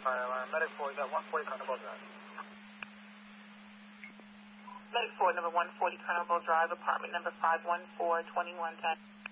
Fire alarm. Medic 4 is at 140 Carnival Drive. Medic 4, number 140 Carnival Drive, apartment number 514, 2110.